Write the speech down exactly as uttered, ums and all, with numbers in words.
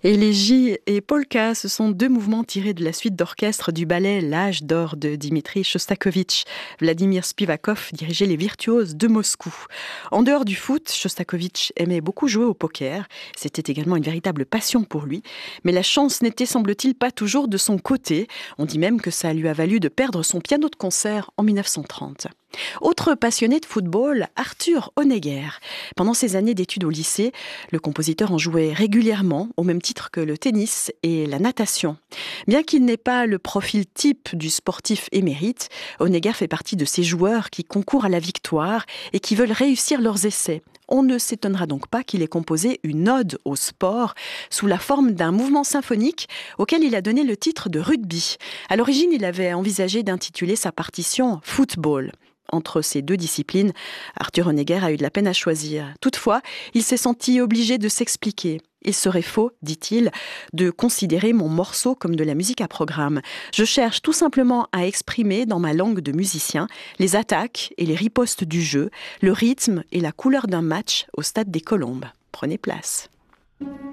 Élégie et polka, ce sont deux mouvements tirés de la suite d'orchestre du ballet L'Âge d'or de Dimitri Chostakovitch. Vladimir Spivakov dirigeait les virtuoses de Moscou. En dehors du foot, Chostakovitch aimait beaucoup jouer au poker. C'était également une véritable passion pour lui. Mais la chance n'était, semble-t-il, pas toujours de son côté. On dit même que ça lui a valu de perdre son piano de concert en mille neuf cent trente. Autre passionné de football, Arthur Honegger. Pendant ses années d'études au lycée, le compositeur en jouait régulièrement, au même titre que le tennis et la natation. Bien qu'il n'ait pas le profil type du sportif émérite, Honegger fait partie de ces joueurs qui concourent à la victoire et qui veulent réussir leurs essais. On ne s'étonnera donc pas qu'il ait composé une ode au sport sous la forme d'un mouvement symphonique auquel il a donné le titre de rugby. À l'origine, il avait envisagé d'intituler sa partition « Football ». Entre ces deux disciplines, Arthur Honegger a eu de la peine à choisir. Toutefois, il s'est senti obligé de s'expliquer. Il serait faux, dit-il, de considérer mon morceau comme de la musique à programme. Je cherche tout simplement à exprimer dans ma langue de musicien les attaques et les ripostes du jeu, le rythme et la couleur d'un match au stade des Colombes. Prenez place.